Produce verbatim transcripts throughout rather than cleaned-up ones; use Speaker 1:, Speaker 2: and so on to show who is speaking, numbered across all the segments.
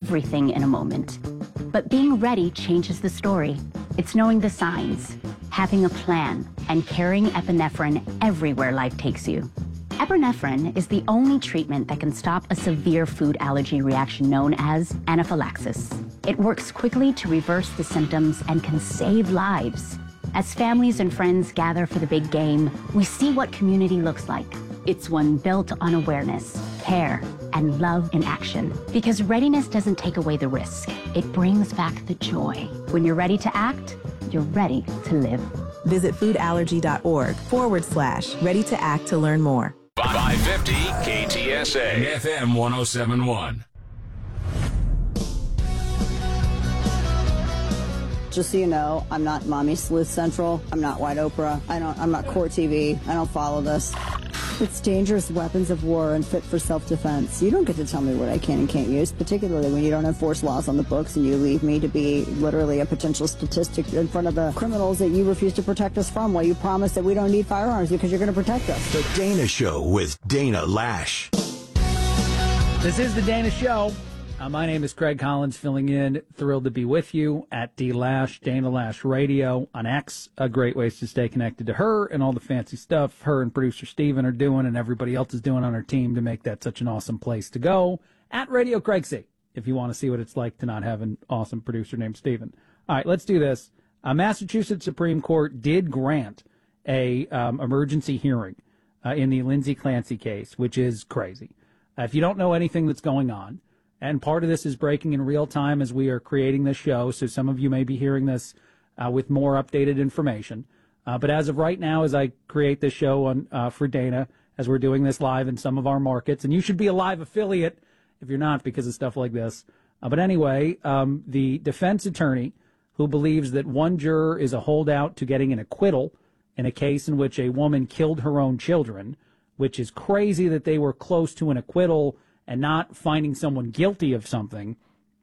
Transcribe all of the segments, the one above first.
Speaker 1: everything in a moment. But being ready changes the story. It's knowing the signs, having a plan, and carrying epinephrine everywhere life takes you. Epinephrine is the only treatment that can stop a severe food allergy reaction known as anaphylaxis. It works quickly to reverse the symptoms and can save lives. As families and friends gather for the big game, we see what community looks like. It's one built on awareness, care, and love in action. Because readiness doesn't take away the risk. It brings back the joy. When you're ready to act, you're ready to live.
Speaker 2: Visit foodallergy.org forward slash ready to act to learn more.
Speaker 3: five fifty K T S A F M one oh seven point one.
Speaker 4: Just so you know, I'm not Mommy Sleuth Central. I'm not White Oprah. I don't. I'm not Court T V. I don't follow this. It's dangerous weapons of war and fit for self-defense. You don't get to tell me what I can and can't use, particularly when you don't enforce laws on the books and you leave me to be literally a potential statistic in front of the criminals that you refuse to protect us from while you promise that we don't need firearms because you're going to protect us.
Speaker 5: The Dana Show with Dana Lash.
Speaker 6: This is The Dana Show. Uh, my name is Craig Collins, filling in. Thrilled to be with you at D Lash, Dana Lash Radio on X. A great ways to stay connected to her and all the fancy stuff her and producer Steven are doing and everybody else is doing on her team to make that such an awesome place to go. At Radio Craig C, if you want to see what it's like to not have an awesome producer named Steven. All right, let's do this. Uh, Massachusetts Supreme Court did grant a um, emergency hearing uh, in the Lindsay Clancy case, which is crazy. Uh, if you don't know anything that's going on, and part of this is breaking in real time as we are creating this show, so some of you may be hearing this uh, with more updated information. Uh, but as of right now, as I create this show on uh, for Dana, as we're doing this live in some of our markets, and you should be a live affiliate if you're not because of stuff like this. Uh, but anyway, um, the defense attorney who believes that one juror is a holdout to getting an acquittal in a case in which a woman killed her own children, which is crazy that they were close to an acquittal and not finding someone guilty of something.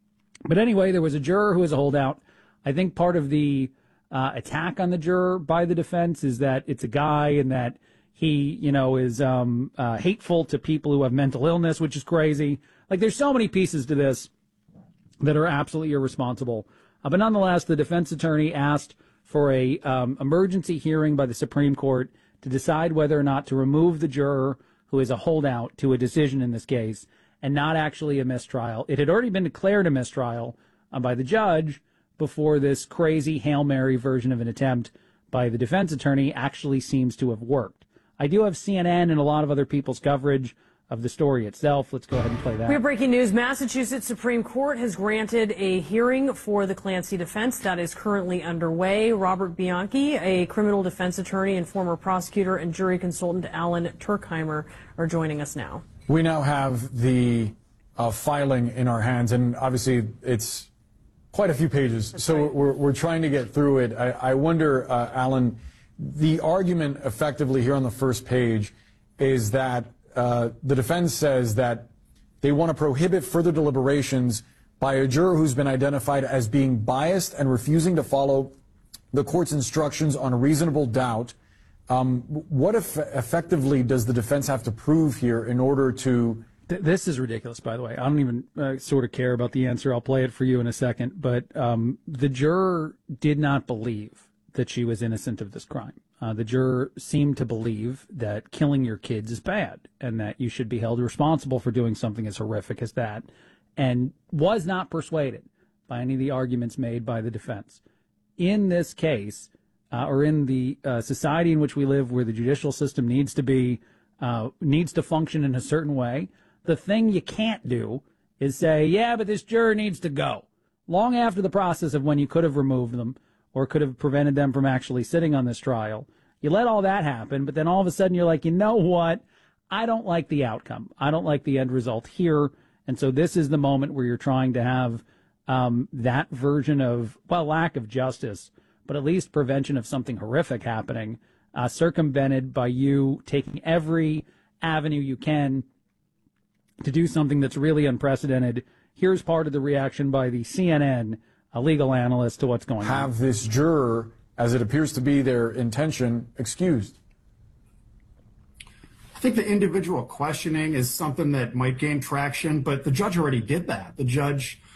Speaker 6: But anyway, there was a juror who was a holdout. I think part of the uh, attack on the juror by the defense is that it's a guy and that he, you know, is um, uh, hateful to people who have mental illness, which is crazy. Like, there's so many pieces to this that are absolutely irresponsible. Uh, but nonetheless, the defense attorney asked for a um, emergency hearing by the Supreme Court to decide whether or not to remove the juror who is a holdout to a decision in this case, and not actually a mistrial. It had already been declared a mistrial uh, by the judge before this crazy Hail Mary version of an attempt by the defense attorney actually seems to have worked. I do have C N N and a lot of other people's coverage of the story itself. Let's go ahead and play that.
Speaker 7: We have breaking news. Massachusetts Supreme Court has granted a hearing for the Clancy defense that is currently underway. Robert Bianchi, a criminal defense attorney and former prosecutor, and jury consultant Alan Turkheimer are joining us now.
Speaker 8: We now have the uh, filing in our hands, and obviously it's quite a few pages, That's so right. we're, we're trying to get through it. I, I wonder, uh, Alan, the argument effectively here on the first page is that Uh, the defense says that they want to prohibit further deliberations by a juror who's been identified as being biased and refusing to follow the court's instructions on reasonable doubt. Um, what eff effectively does the defense have to prove here in order to...
Speaker 6: Th this is ridiculous, by the way. I don't even uh, sort of care about the answer. I'll play it for you in a second. But um, the juror did not believe that she was innocent of this crime. Uh, the juror seemed to believe that killing your kids is bad and that you should be held responsible for doing something as horrific as that, and was not persuaded by any of the arguments made by the defense. In this case, uh, or in the uh, society in which we live where the judicial system needs to be, uh, needs to function in a certain way, the thing you can't do is say, yeah, but this juror needs to go. Long after the process of when you could have removed them, or could have prevented them from actually sitting on this trial. You let all that happen, but then all of a sudden you're like, you know what? I don't like the outcome. I don't like the end result here. And so this is the moment where you're trying to have um, that version of, well, lack of justice, but at least prevention of something horrific happening, uh, circumvented by you taking every avenue you can to do something that's really unprecedented. Here's part of the reaction by the C N N a legal analyst to what's going
Speaker 8: have
Speaker 6: on.
Speaker 8: Have this juror, as it appears to be their intention, excused?
Speaker 9: I think the individual questioning is something that might gain traction, but the judge already did that. The judge